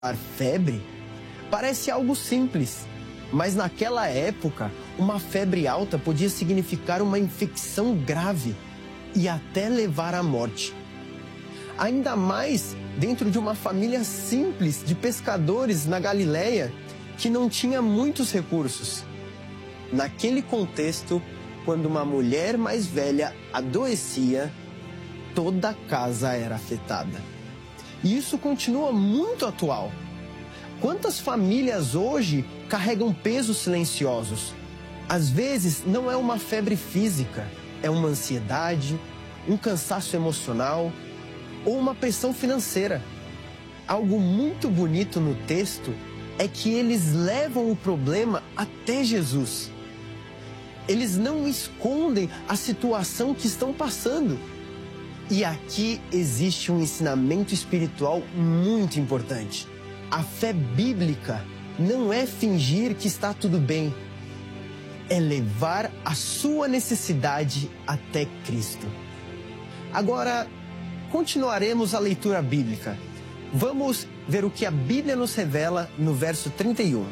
febre parece algo simples, mas naquela época, uma febre alta podia significar uma infecção grave e até levar à morte. Ainda mais dentro de uma família simples de pescadores na Galileia que não tinha muitos recursos. Naquele contexto, quando uma mulher mais velha adoecia, toda a casa era afetada. E isso continua muito atual. Quantas famílias hoje carregam pesos silenciosos? Às vezes não é uma febre física, é uma ansiedade, um cansaço emocional ou uma pressão financeira. Algo muito bonito no texto é que eles levam o problema até Jesus. Eles não escondem a situação que estão passando. E aqui existe um ensinamento espiritual muito importante. A fé bíblica não é fingir que está tudo bem, é levar a sua necessidade até Cristo. Agora, continuaremos a leitura bíblica. Vamos ver o que a Bíblia nos revela no verso 31.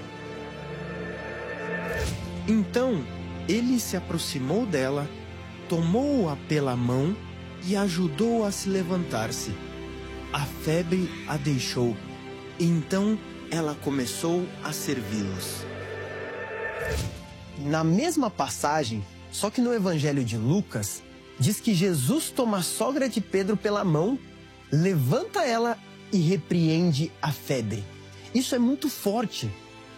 Então, ele se aproximou dela, tomou-a pela mão e ajudou a se levantar-se. A febre a deixou, e então ela começou a servi-los. Na mesma passagem, só que no Evangelho de Lucas, diz que Jesus toma a sogra de Pedro pela mão, levanta ela e repreende a febre. Isso é muito forte.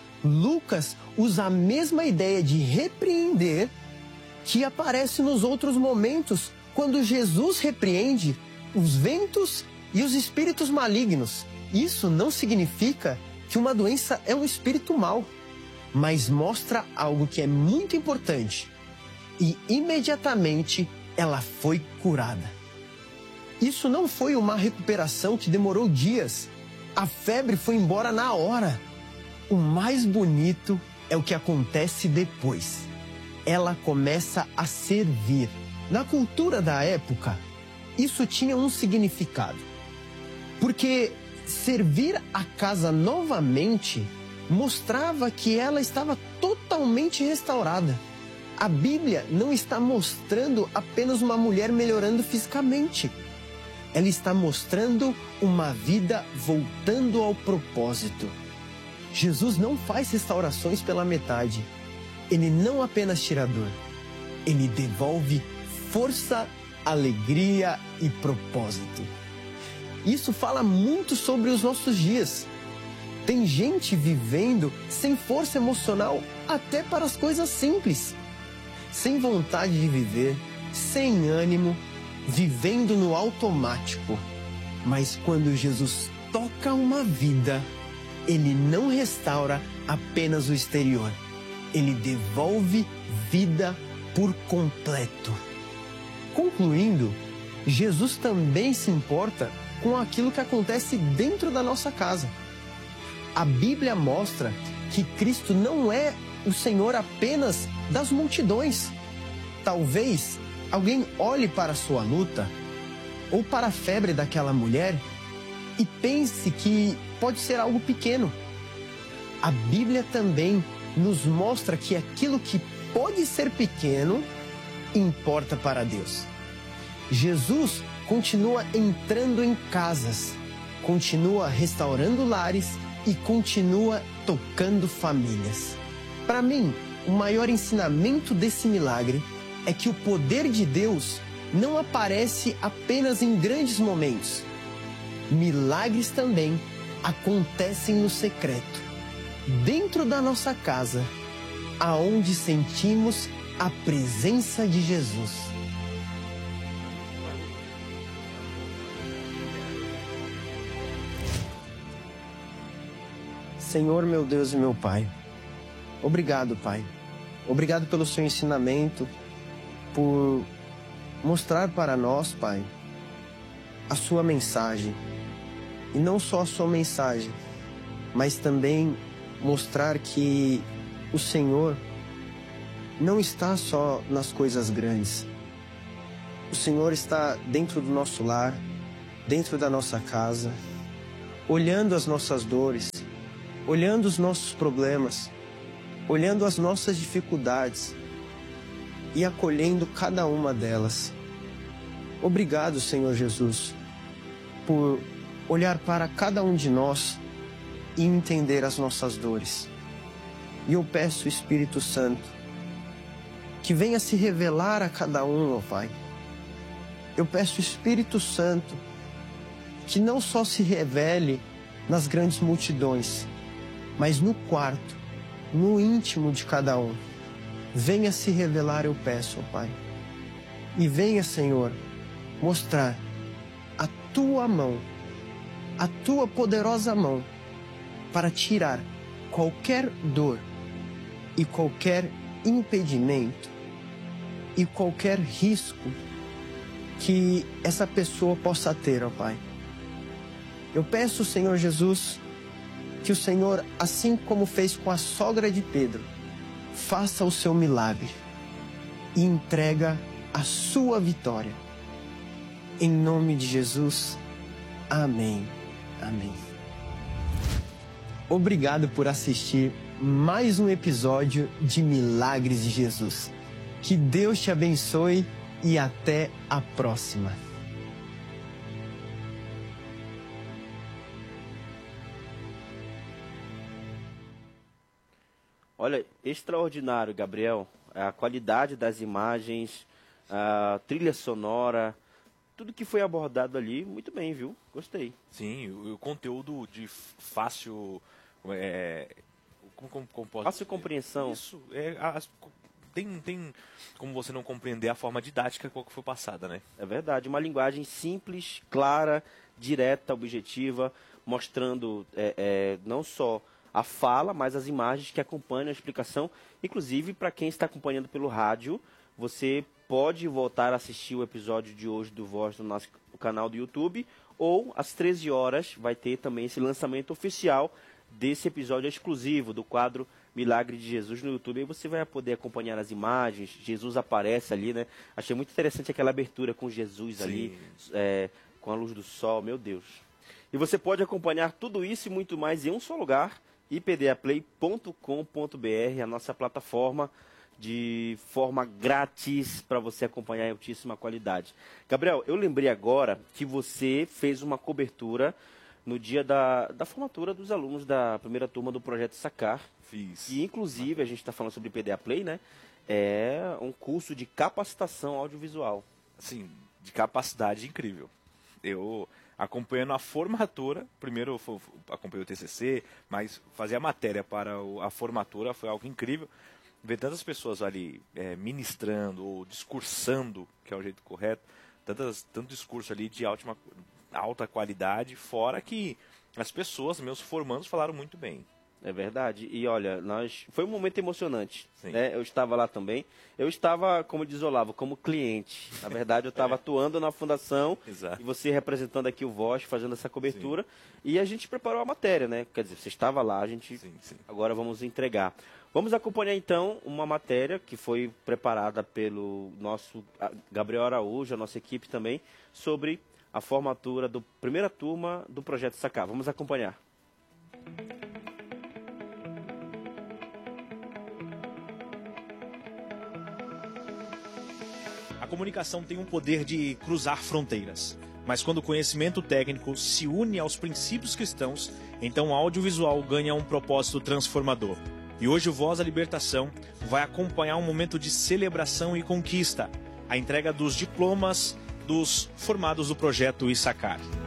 Lucas usa a mesma ideia de repreender que aparece nos outros momentos, quando Jesus repreende os ventos e os espíritos malignos. Isso não significa que uma doença é um espírito mau, mas mostra algo que é muito importante. E imediatamente ela foi curada. Isso não foi uma recuperação que demorou dias. A febre foi embora na hora. O mais bonito é o que acontece depois. Ela começa a servir. Na cultura da época, isso tinha um significado. Porque servir a casa novamente mostrava que ela estava totalmente restaurada. A Bíblia não está mostrando apenas uma mulher melhorando fisicamente. Ela está mostrando uma vida voltando ao propósito. Jesus não faz restaurações pela metade. Ele não apenas tira dor. Ele devolve força, alegria e propósito. Isso fala muito sobre os nossos dias. Tem gente vivendo sem força emocional até para as coisas simples. Sem vontade de viver, sem ânimo, vivendo no automático. Mas quando Jesus toca uma vida, ele não restaura apenas o exterior. Ele devolve vida por completo. Concluindo, Jesus também se importa com aquilo que acontece dentro da nossa casa. A Bíblia mostra que Cristo não é o Senhor apenas das multidões. Talvez alguém olhe para a sua luta ou para a febre daquela mulher e pense que pode ser algo pequeno. A Bíblia também nos mostra que aquilo que pode ser pequeno importa para Deus. Jesus continua entrando em casas, continua restaurando lares e continua tocando famílias. Para mim, o maior ensinamento desse milagre é que o poder de Deus não aparece apenas em grandes momentos. Milagres também acontecem no secreto, dentro da nossa casa, aonde sentimos a presença de Jesus. Senhor, meu Deus e meu Pai, obrigado, Pai. Obrigado pelo seu ensinamento, por mostrar para nós, Pai, a sua mensagem. E não só a sua mensagem, mas também mostrar que o Senhor não está só nas coisas grandes. O Senhor está dentro do nosso lar, dentro da nossa casa. olhando as nossas dores, olhando os nossos problemas, olhando as nossas dificuldades e acolhendo cada uma delas. Obrigado, Senhor Jesus, por olhar para cada um de nós e entender as nossas dores. E eu peço, Espírito Santo, que venha se revelar a cada um, ó Pai. Eu peço, Espírito Santo, que não só se revele nas grandes multidões, mas no quarto, no íntimo de cada um. Venha se revelar, eu peço, ó Pai. E venha, Senhor, mostrar a Tua mão, a Tua poderosa mão, para tirar qualquer dor e qualquer impedimento e qualquer risco que essa pessoa possa ter, ó Pai. Eu peço, Senhor Jesus, que o Senhor, assim como fez com a sogra de Pedro, faça o seu milagre e entrega a sua vitória. Em nome de Jesus, amém. Amém. Obrigado por assistir mais um episódio de Milagres de Jesus. Que Deus te abençoe e até a próxima. Olha, extraordinário, Gabriel. A qualidade das imagens, a trilha sonora, tudo que foi abordado ali, muito bem, viu? Gostei. Sim, o conteúdo de fácil... como posso Fácil compreensão. Isso, tem como você não compreender a forma didática qual que foi passada, né? É verdade, uma linguagem simples, clara, direta, objetiva, mostrando não só a fala, mas as imagens que acompanham a explicação. Inclusive, para quem está acompanhando pelo rádio, você pode voltar a assistir o episódio de hoje do Voz no nosso canal do YouTube, ou às 13 horas vai ter também esse lançamento oficial desse episódio exclusivo do quadro Milagre de Jesus no YouTube. Aí você vai poder acompanhar as imagens, Jesus aparece ali, né? Achei muito interessante aquela abertura com Jesus. Sim. Ali, com a luz do sol, meu Deus. E você pode acompanhar tudo isso e muito mais em um só lugar, ipdaplay.com.br, a nossa plataforma de forma grátis para você acompanhar em altíssima qualidade. Gabriel, eu lembrei agora que você fez uma cobertura no dia da formatura dos alunos da primeira turma do Projeto Sacar. Fiz. E, inclusive, a gente está falando sobre IPDA Play, né? É um curso de capacitação audiovisual. Sim, de capacidade incrível. Eu, acompanhando a formatura, primeiro acompanhei o TCC, mas fazer a matéria para a formatura foi algo incrível. Ver tantas pessoas ali ministrando ou discursando, que é o jeito correto, tanto discurso ali de alta qualidade, fora que as pessoas, meus formandos, falaram muito bem. É verdade. E olha, foi um momento emocionante. Sim. Né? Eu estava lá também. Eu estava, como diz Olavo, como cliente. Na verdade, eu estava atuando na fundação. Exato. E você representando aqui o Voz, fazendo essa cobertura. Sim. E a gente preparou a matéria, né? Quer dizer, você estava lá, a gente Sim. agora vamos entregar. Vamos acompanhar, então, uma matéria que foi preparada pelo nosso Gabriel Araújo, a nossa equipe também, sobre a formatura da primeira turma do Projeto Sacar. Vamos acompanhar. A comunicação tem um poder de cruzar fronteiras, mas quando o conhecimento técnico se une aos princípios cristãos, então o audiovisual ganha um propósito transformador. E hoje o Voz da Libertação vai acompanhar um momento de celebração e conquista, a entrega dos diplomas dos formados do projeto Issacar.